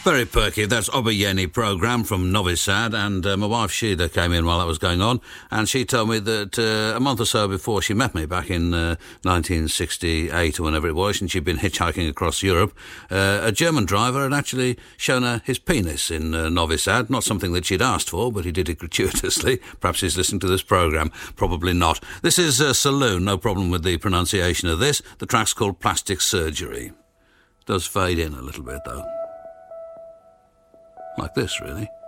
Very perky. That's Obayeni programme from Novi Sad, and my wife Sheila came in while that was going on, and she told me that a month or so before she met me back in 1968 or whenever it was, and she'd been hitchhiking across Europe, a German driver had actually shown her his penis in Novi Sad. Not something that she'd asked for, but he did it gratuitously. Perhaps he's listening to this programme. Probably not. This is Saloon. No problem with the pronunciation of this. The track's called Plastic Surgery. Does fade in a little bit, though. Like this, really.